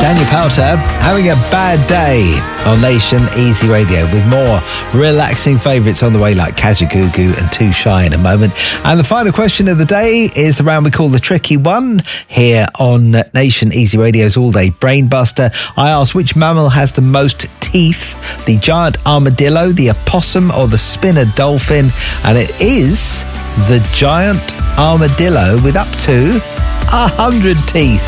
Daniel Powter having a bad day on Nation Easy Radio with more relaxing favourites on the way like Kajagoogoo and Too Shy in a moment. And the final question of the day is the round we call the tricky one here on Nation Easy Radio's All Day Brainbuster. I asked which mammal has the most teeth, the giant armadillo, the opossum or the spinner dolphin, and it is the giant armadillo with up to 100 teeth.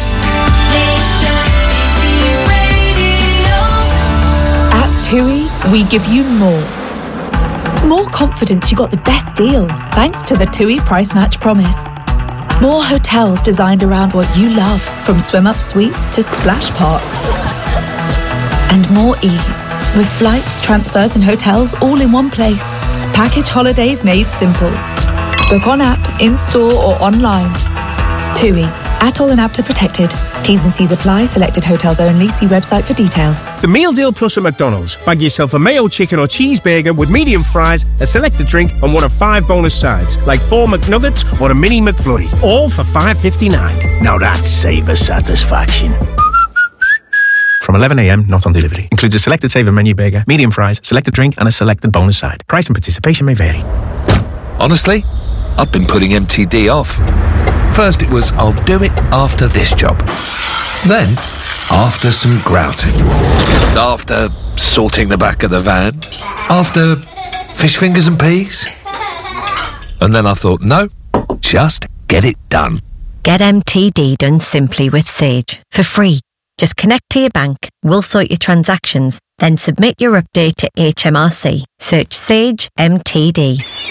TUI, we give you more. More confidence you got the best deal thanks to the TUI Price Match Promise. More hotels designed around what you love, from swim-up suites to splash parks. And more ease, with flights, transfers and hotels all in one place. Package holidays made simple. Book on app, in-store or online. TUI. ATOL and APTA protected. T's and C's apply. Selected hotels only. See website for details. The Meal Deal Plus at McDonald's. Bag yourself a mayo chicken or cheeseburger with medium fries, a selected drink and one of 5 bonus sides, like 4 McNuggets or a mini McFlurry. All for $5.59. Now that's savor satisfaction. From 11 a.m, not on delivery. Includes a selected saver menu burger, medium fries, selected drink and a selected bonus side. Price and participation may vary. Honestly, I've been putting MTD off. First it was, I'll do it after this job. Then, after some grouting. After sorting the back of the van. After fish fingers and peas. And then I thought, no, just get it done. Get MTD done simply with Sage, for free. Just connect to your bank, we'll sort your transactions, then submit your update to HMRC. Search Sage MTD.